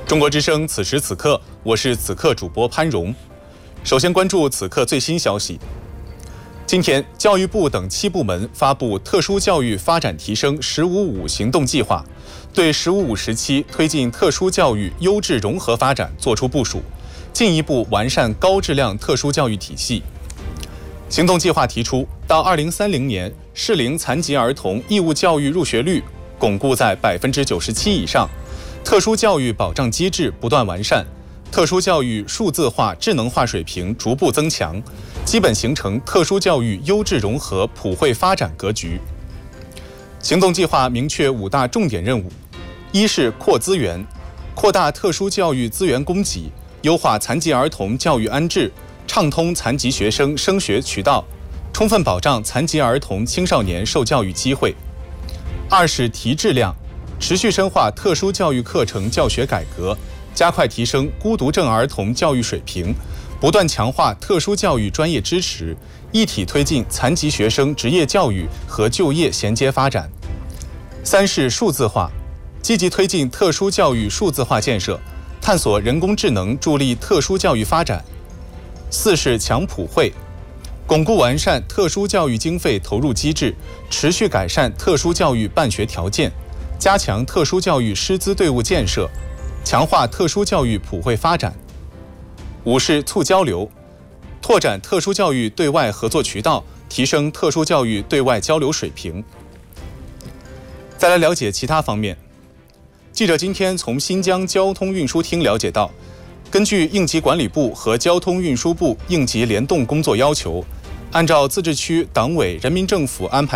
中国之声，此时此刻，我是此刻主播潘荣。首先关注此刻最新消息。今天，教育部等7部门发布特殊教育发展提升“15-5”行动计划，对“15-5”时期推进特殊教育优质融合发展作出部署，进一步完善高质量特殊教育体系。行动计划提出，到2030年，适龄残疾儿童义务教育入学率巩固在97%以上。特殊教育保障机制不断完善，特殊教育数字化、智能化水平逐步增强，基本形成特殊教育优质融合普惠发展格局。行动计划明确5大重点任务：一是扩资源，扩大特殊教育资源供给，优化残疾儿童教育安置，畅通残疾学生升学渠道，充分保障残疾儿童青少年受教育机会；二是提质量，持续深化特殊教育课程教学改革，加快提升孤独症儿童教育水平，不断强化特殊教育专业支持，一体推进残疾学生职业教育和就业衔接发展。三是数字化，积极推进特殊教育数字化建设，探索人工智能助力特殊教育发展。四是强普惠，巩固完善特殊教育经费投入机制，持续改善特殊教育办学条件，加强特殊教育师资队伍建设，强化特殊教育普惠发展。五是促交流，拓展特殊教育对外合作渠道，提升特殊教育对外交流水平。再来了解其他方面。记者今天从新疆交通运输厅了解到，根据应急管理部和交通运输部应急联动工作要求，按照自治区党委人民政府安排